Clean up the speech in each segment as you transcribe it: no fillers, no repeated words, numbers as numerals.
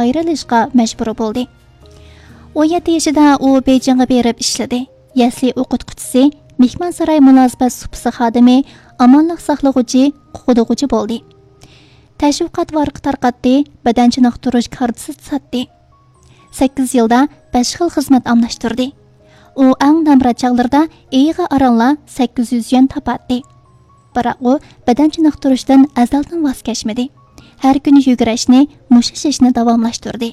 ayrilishga majbur bo'ldi. 17 yoshida u Beyjingga berib ishladi. Yasli o'qituvchisi, mehmonsaroy munosabat supsi xodimi, amonlik saqlag'uchi, huquqdug'uchi bo'ldi. Tashviqot varaqi tarqatdi, badan chiniqtirish kartasi sotdi. 8 yilda 5 xil xizmat almashtirdi. U eng namrat chaqlarda eyiga aranla 800 yuan topatdi. Biroq u badan chiniqtirishdan azaldan voz kechmadi. Har kuni yugurishni, mushtlashishni davomlashtirdi.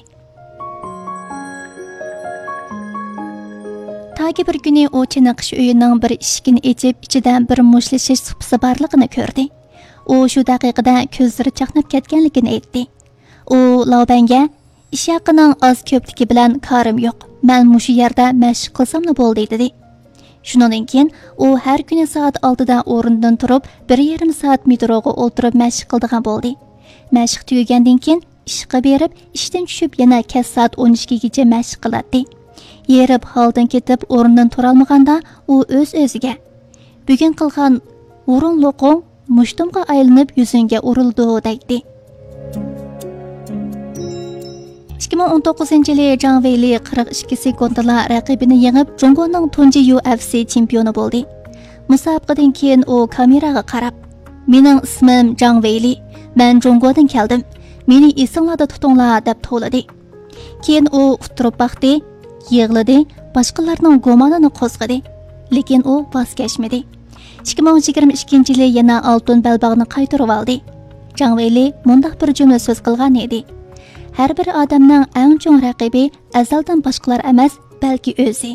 Tagi bir kuni u chiniqish uyining bir eshigini ochib, ichidan bir mushlashish supisi borligini ko'rdi. U shu daqiqada ko'zlari chaqnab ketganligini aytdi. U Laobanga ish haqining oz ko'pligi bilan ko'rim yo'q. Men mushu yerda mashq qilsammi bo'ldi dedi. Shundan keyin u har kuni soat 6 da o'rnidan turib, 1,5 soat metroga o'tirib mashq qildigan bo'ldi. Mashq tugagandan keyin ishga berib, ishdan tushib yana kech soat 12 gacha mashq qiladi. Yerib holdan ketib o'rnidan tura olmaganda u o'z-o'ziga bugun qilgan o'rinliqing mushtumga aylanib yuzingga urildi deydi. 2019-yili Zhang Weili 42 sekundda raqibini yengib, Jungkoning tunji UFC chempioni bo'ldi. Musobaqadan keyin u kameraga qarab, "Mening ismim Zhang Weili. Men Jungkodan keldim. Meni esinglarda tutinglar" deb to'ladi. Keyin u o'tirib baxti, yig'ladi, boshqalarning gumonini qo'zg'adi, lekin u voz kechmadi. 2022-yili yana oltin belbog'ni qaytarib oldi. Zhang Weili mundaq bir jumla so'z qilgan edi. Har bir odamning eng chong raqibi azaldan boshqalar emas, balki o'zi.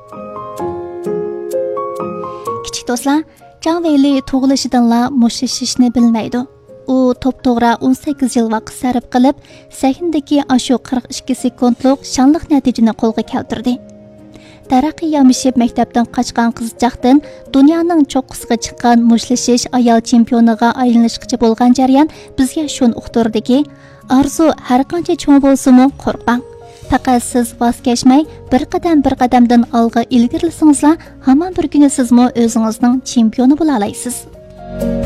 Kichik do'stlar, Zhang Weili tug'ilishidanla mushtlashishni bilmaydi. U to'p-to'g'ri 18 yil vaqt sarf qilib, sahnadagi ashu 42 sekundlik shonliq natijani qo'lga keltirdi. Taraqqiy yamishib maktabdan qochgan qizchaqdan dunyoning cho'qqisiga chiqqan mushlashish ayol chempioniga aylanishgacha bo'lgan jarayon bizga shuni uqtirdiki, arzu har qancha cho'ng bo'lsa-mu qo'rqmang. Faqat siz voz kechmay, bir qadamdan olg'a ilgarilasingizlar, hamon bir kuni sizmi o'zingizning chempioni bo'la olasiz.